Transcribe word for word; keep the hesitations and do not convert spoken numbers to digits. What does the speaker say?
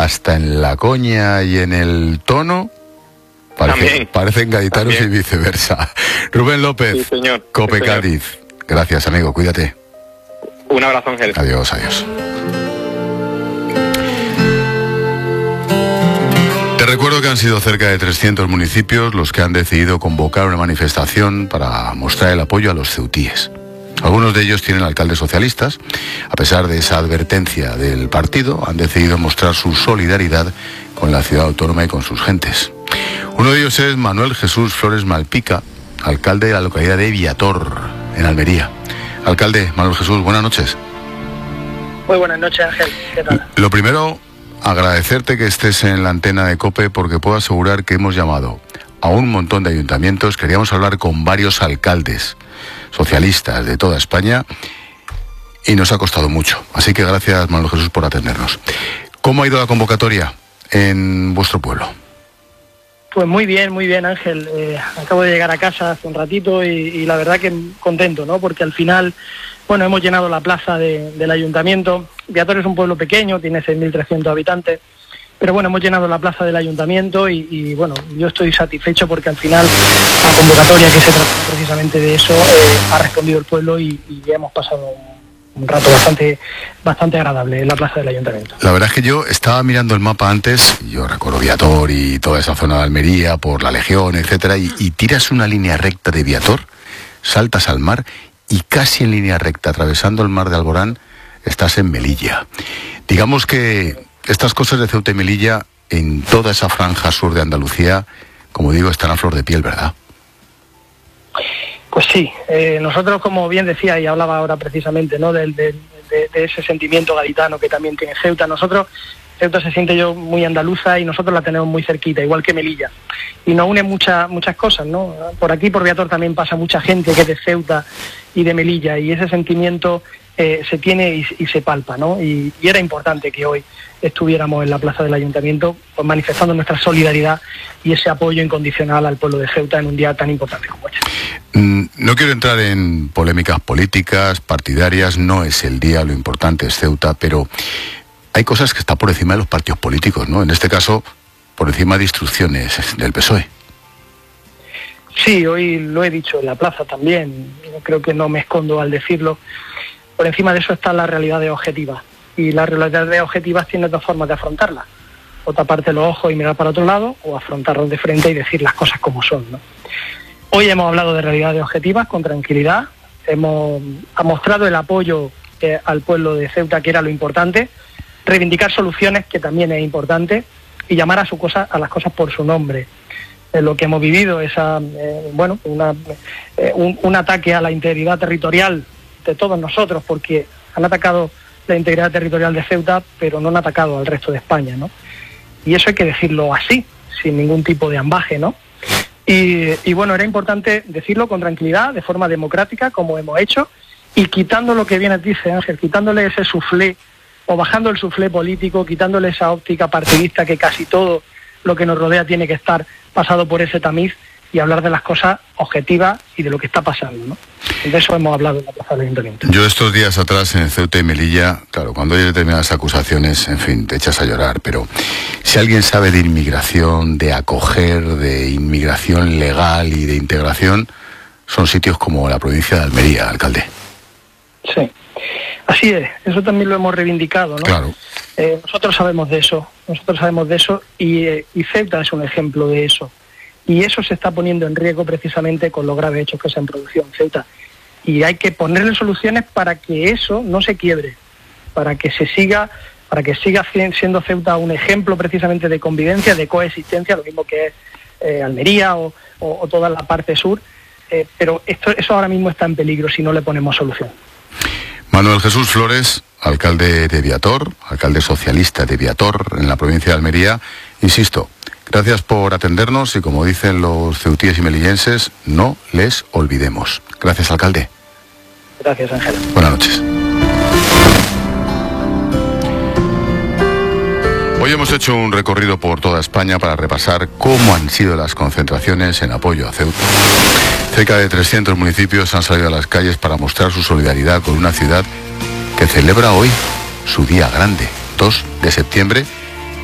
hasta en la coña y en el tono parece, parecen gaditanos y viceversa. Rubén López, sí, señor. COPE sí, señor. Cádiz. Gracias, amigo, cuídate. Un abrazo, Ángel. Adiós, adiós. Te recuerdo que han sido cerca de trescientos municipios los que han decidido convocar una manifestación para mostrar el apoyo a los ceutíes. Algunos de ellos tienen alcaldes socialistas. A pesar de esa advertencia del partido, han decidido mostrar su solidaridad con la ciudad autónoma y con sus gentes. Uno de ellos es Manuel Jesús Flores Malpica, alcalde de la localidad de Viator, en Almería. Alcalde Manuel Jesús, buenas noches. Muy buenas noches, Ángel. ¿Qué tal? Lo primero, agradecerte que estés en la antena de COPE, porque puedo asegurar que hemos llamado a un montón de ayuntamientos. Queríamos hablar con varios alcaldes socialistas de toda España y nos ha costado mucho. Así que gracias, Manuel Jesús, por atendernos. ¿Cómo ha ido la convocatoria en vuestro pueblo? Pues muy bien, muy bien, Ángel. Eh, acabo de llegar a casa hace un ratito y, y la verdad que contento, ¿no? Porque al final, bueno, hemos llenado la plaza de, del ayuntamiento. Viator es un pueblo pequeño, tiene seis mil trescientos habitantes, pero bueno, hemos llenado la plaza del ayuntamiento y, y bueno, yo estoy satisfecho porque al final la convocatoria que se trata precisamente de eso eh, ha respondido el pueblo y, y hemos pasado un rato bastante bastante agradable en la plaza del ayuntamiento. La verdad es que yo estaba mirando el mapa antes, yo recorro Viator y toda esa zona de Almería por la Legión, etcétera, y, y tiras una línea recta de Viator, saltas al mar y casi en línea recta, atravesando el mar de Alborán, estás en Melilla. Digamos que estas cosas de Ceuta y Melilla, en toda esa franja sur de Andalucía, como digo, están a flor de piel, ¿verdad? Pues sí, eh, nosotros, como bien decía y hablaba ahora precisamente, ¿no? de, de, de, de ese sentimiento gaditano que también tiene Ceuta. Nosotros, Ceuta se siente yo muy andaluza y nosotros la tenemos muy cerquita, igual que Melilla. Y nos une muchas muchas cosas, ¿no? Por aquí, por Viator, también pasa mucha gente que es de Ceuta y de Melilla, y ese sentimiento eh, se tiene y, y se palpa, ¿no? Y, y era importante que hoy estuviéramos en la plaza del ayuntamiento pues manifestando nuestra solidaridad y ese apoyo incondicional al pueblo de Ceuta en un día tan importante como este. Mm, no quiero entrar en polémicas políticas, partidarias, no es el día, lo importante es Ceuta, pero hay cosas que están por encima de los partidos políticos, ¿no? En este caso, por encima de instrucciones del P S O E. Sí, hoy lo he dicho en la plaza también, creo que no me escondo al decirlo. Por encima de eso están las realidades objetivas, y las realidades objetivas tienen dos formas de afrontarlas: o taparte los ojos y mirar para otro lado, o afrontarlos de frente y decir las cosas como son, ¿no? Hoy hemos hablado de realidades objetivas con tranquilidad, hemos ha mostrado el apoyo eh, al pueblo de Ceuta, que era lo importante, reivindicar soluciones, que también es importante, y llamar a su cosa, a las cosas por su nombre. Eh, lo que hemos vivido es eh, bueno, una, eh, un, un ataque a la integridad territorial de todos nosotros, porque han atacado la integridad territorial de Ceuta, pero no han atacado al resto de España, ¿no? Y eso hay que decirlo así, sin ningún tipo de ambaje, ¿no? Y, y bueno, era importante decirlo con tranquilidad, de forma democrática, como hemos hecho, y quitando lo que bien dice Ángel, quitándole ese suflé, o bajando el suflé político, quitándole esa óptica partidista, que casi todo lo que nos rodea tiene que estar pasado por ese tamiz, y hablar de las cosas objetivas y de lo que está pasando, ¿no? De eso hemos hablado en la plaza del ayuntamiento. Yo estos días atrás en Ceuta y Melilla, claro, cuando hay determinadas acusaciones, en fin, te echas a llorar, pero si alguien sabe de inmigración, de acoger, de inmigración legal y de integración, son sitios como la provincia de Almería, alcalde. Sí, así es, eso también lo hemos reivindicado, ¿no? Claro. Eh, nosotros sabemos de eso, nosotros sabemos de eso, y, eh, y Ceuta es un ejemplo de eso. Y eso se está poniendo en riesgo precisamente con los graves hechos que se han producido en Ceuta. Y hay que ponerle soluciones para que eso no se quiebre, para que se siga, para que siga siendo Ceuta un ejemplo precisamente de convivencia, de coexistencia, lo mismo que es eh, Almería o, o, o toda la parte sur. Eh, pero esto, eso ahora mismo está en peligro si no le ponemos solución. Manuel Jesús Flores, alcalde de Viator, alcalde socialista de Viator en la provincia de Almería, insisto, gracias por atendernos y, como dicen los ceutíes y melillenses, no les olvidemos. Gracias, alcalde. Gracias, Ángel. Buenas noches. Hoy hemos hecho un recorrido por toda España para repasar cómo han sido las concentraciones en apoyo a Ceuta. Cerca de trescientos municipios han salido a las calles para mostrar su solidaridad con una ciudad que celebra hoy su día grande, dos de septiembre,